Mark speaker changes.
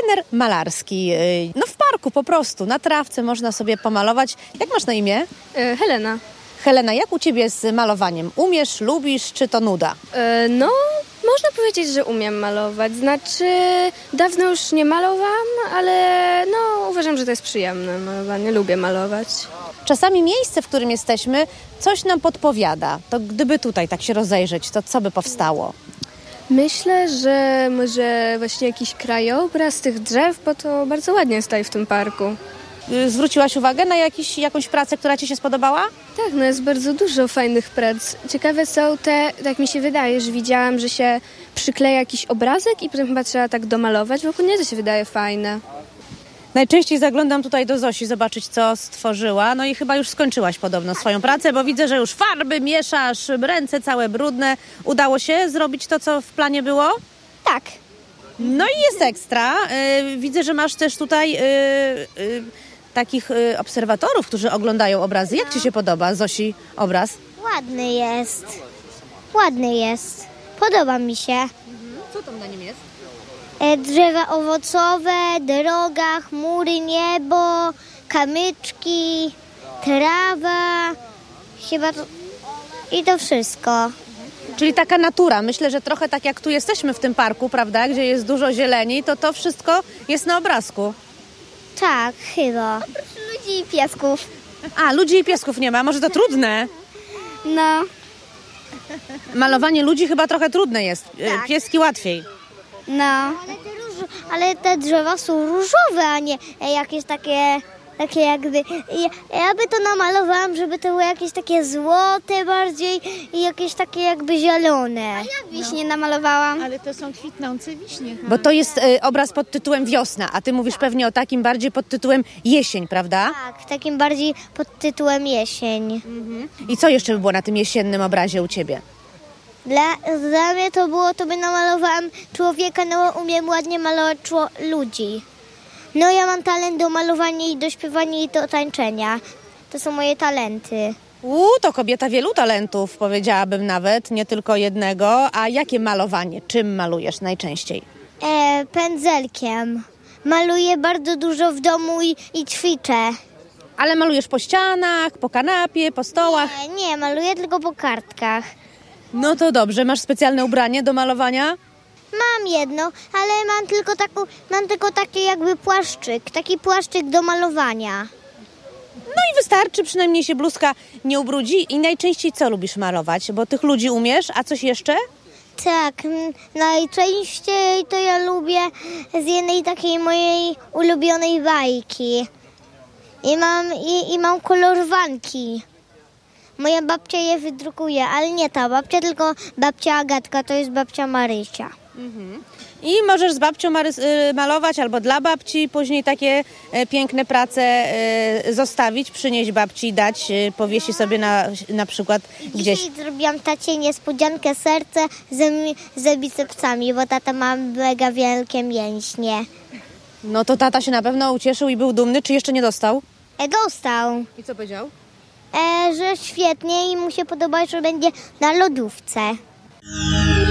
Speaker 1: plener malarski. No w parku po prostu, na trawce można sobie pomalować. Jak masz na imię?
Speaker 2: Helena.
Speaker 1: Helena, jak u ciebie z malowaniem? Umiesz, lubisz, czy to nuda?
Speaker 2: No, można powiedzieć, że umiem malować. Znaczy, dawno już nie malowałam, ale no, uważam, że to jest przyjemne malowanie. Lubię malować.
Speaker 1: Czasami miejsce, w którym jesteśmy, coś nam podpowiada. To gdyby tutaj tak się rozejrzeć, to co by powstało?
Speaker 2: Myślę, że może właśnie jakiś krajobraz tych drzew, bo to bardzo ładnie jest tutaj w tym parku.
Speaker 1: Zwróciłaś uwagę na jakąś pracę, która ci się spodobała?
Speaker 2: Tak, no jest bardzo dużo fajnych prac. Ciekawe są te, tak mi się wydaje, że widziałam, że się przykleja jakiś obrazek i potem chyba trzeba tak domalować. Wokół mnie to się wydaje fajne.
Speaker 1: Najczęściej zaglądam tutaj do Zosi, zobaczyć co stworzyła. No i chyba już skończyłaś podobno swoją pracę, bo widzę, że już farby mieszasz, ręce całe brudne. Udało się zrobić to, co w planie było?
Speaker 3: Tak.
Speaker 1: No i jest ekstra. Widzę, że masz też tutaj takich obserwatorów, którzy oglądają obrazy. Jak ci się podoba, Zosi, obraz?
Speaker 3: Ładny jest. Ładny jest. Podoba mi się.
Speaker 1: Co tam na nim jest?
Speaker 3: Drzewa owocowe, droga, chmury, niebo, kamyczki, trawa. Chyba to... I to wszystko.
Speaker 1: Czyli taka natura. Myślę, że trochę tak jak tu jesteśmy w tym parku, prawda, gdzie jest dużo zieleni, to wszystko jest na obrazku.
Speaker 3: Tak, chyba. Oprócz ludzi i piesków.
Speaker 1: A, ludzi i piesków nie ma. Może to trudne?
Speaker 3: No.
Speaker 1: Malowanie ludzi chyba trochę trudne jest.
Speaker 3: Tak.
Speaker 1: Pieski łatwiej.
Speaker 3: No. Ale te drzewa są różowe, a nie jakieś takie jakby... Ja by to namalowałam, żeby to było jakieś takie złote bardziej i jakieś takie jakby zielone. A ja wiśnie namalowałam.
Speaker 4: Ale to są kwitnące wiśnie.
Speaker 1: Bo to jest obraz pod tytułem Wiosna, a ty mówisz pewnie o takim bardziej pod tytułem Jesień, prawda?
Speaker 3: Tak, takim bardziej pod tytułem jesień.
Speaker 1: I co jeszcze by było na tym jesiennym obrazie u ciebie?
Speaker 3: Dla mnie to by namalowałam człowieka, no umiem ładnie malować ludzi. No ja mam talent do malowania i do śpiewania i do tańczenia. To są moje talenty.
Speaker 1: To kobieta wielu talentów, powiedziałabym nawet, nie tylko jednego. A jakie malowanie? Czym malujesz najczęściej?
Speaker 3: Pędzelkiem. Maluję bardzo dużo w domu i ćwiczę.
Speaker 1: Ale malujesz po ścianach, po kanapie, po stołach?
Speaker 3: Nie, maluję tylko po kartkach.
Speaker 1: No to dobrze, masz specjalne ubranie do malowania?
Speaker 3: Mam jedno, ale mam tylko taki jakby płaszczyk, taki płaszczyk do malowania.
Speaker 1: No i wystarczy, przynajmniej się bluzka nie ubrudzi. I najczęściej co lubisz malować? Bo tych ludzi umiesz, a coś jeszcze?
Speaker 3: Tak, najczęściej to ja lubię z jednej takiej mojej ulubionej bajki. I mam kolorowanki. Moja babcia je wydrukuje, ale nie ta babcia, tylko babcia Agatka, to jest babcia Marysia.
Speaker 1: I możesz z babcią malować albo dla babci, później takie piękne prace zostawić, przynieść babci, dać, powiesi sobie na przykład gdzieś.
Speaker 3: Dzisiaj zrobiłam tacie niespodziankę serce z bicepsami, bo tata ma mega wielkie mięśnie.
Speaker 1: No to tata się na pewno ucieszył i był dumny, czy jeszcze nie dostał?
Speaker 3: Dostał,
Speaker 1: I co powiedział?
Speaker 3: że świetnie i mu się podoba, że będzie na lodówce.